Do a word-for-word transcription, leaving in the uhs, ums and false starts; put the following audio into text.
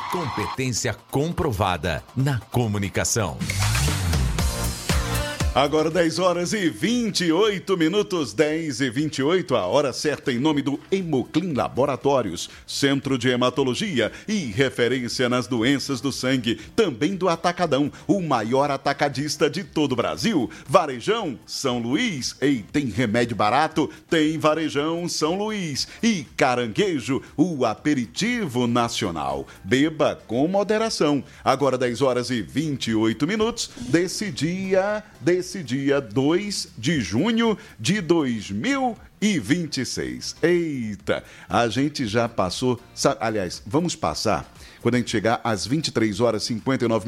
Competência comprovada na comunicação. Agora dez horas e vinte e oito minutos, dez e vinte e oito, a hora certa em nome do Hemoclin Laboratórios, Centro de Hematologia e referência nas doenças do sangue, também do Atacadão, o maior atacadista de todo o Brasil. Varejão São Luís, ei, tem remédio barato? Tem Varejão São Luís. E Caranguejo, o aperitivo nacional. Beba com moderação. Agora dez horas e vinte e oito minutos desse dia... Desse dia dois de junho de dois mil e vinte e seis. Eita, a gente já passou... Aliás, vamos passar, quando a gente chegar às vinte e três horas e cinquenta e nove minutos,